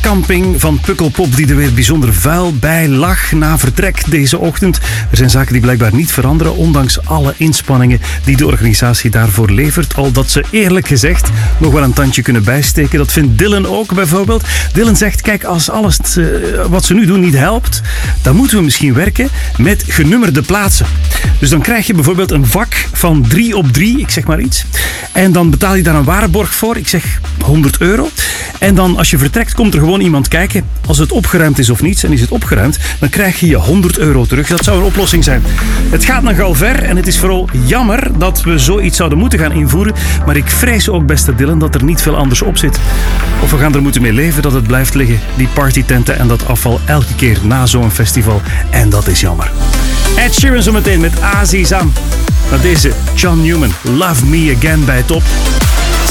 camping van Pukkelpop die er weer bijzonder vuil bij lag na vertrek deze ochtend. Er zijn zaken die blijkbaar niet veranderen, ondanks alle inspanningen die de organisatie daarvoor levert. Al dat ze eerlijk gezegd nog wel een tandje kunnen bijsteken. Dat vindt Dylan ook bijvoorbeeld. Dylan zegt, kijk, als alles wat ze nu doen niet helpt, dan moeten we misschien werken met genummerde plaatsen. Dus dan krijg je bijvoorbeeld een vak van 3 op 3, ik zeg maar iets. En dan betaal je daar een waarborg voor, ik zeg €100. En dan als je vertrekt komt er gewoon iemand kijken als het opgeruimd is of niet. En is het opgeruimd, dan krijg je je €100 terug. Dat zou een oplossing zijn. Het gaat nogal ver en het is vooral jammer dat we zoiets zouden moeten gaan invoeren. Maar ik vrees ook, beste Dylan, dat er niet veel anders op zit. Of we gaan er moeten mee leven dat het blijft liggen. Die partytenten en dat afval elke keer na zo'n festival. En dat is jammer. Ed Sheeran zometeen met Azizam. Maar deze John Newman, Love Me Again bij Top.